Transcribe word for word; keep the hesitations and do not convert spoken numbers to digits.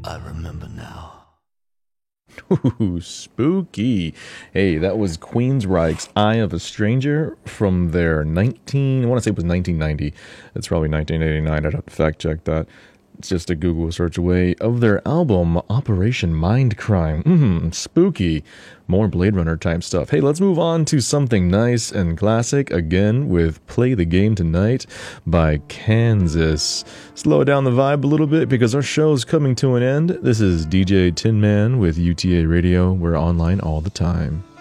I remember now. Ooh, spooky. Hey, that was Queensryche's Eye of a Stranger from their nineteen, I want to say it was nineteen ninety. It's probably nineteen eighty-nine. I'd have to fact check that. It's just a Google search away of their album Operation Mindcrime. Mmm, spooky. More Blade Runner type stuff. Hey, let's move on to something nice and classic again with Play the Game Tonight by Kansas. Slow down the vibe a little bit because our show's coming to an end. This is D J Tin Man with U T A Radio. We're online all the time.